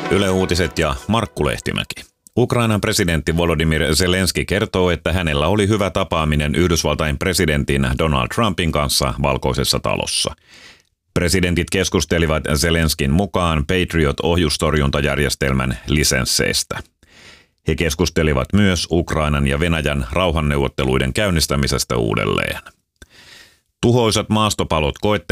Yle Uutiset ja Markku Lehtimäki. Ukrainan presidentti Volodymyr Zelenski kertoo, että hänellä oli hyvä tapaaminen Yhdysvaltain presidentin Donald Trumpin kanssa Valkoisessa talossa. Presidentit keskustelivat Zelenskin mukaan Patriot-ohjustorjuntajärjestelmän lisensseistä. He keskustelivat myös Ukrainan ja Venäjän rauhanneuvotteluiden käynnistämisestä uudelleen. Tuhoisat maastopalot koettelevat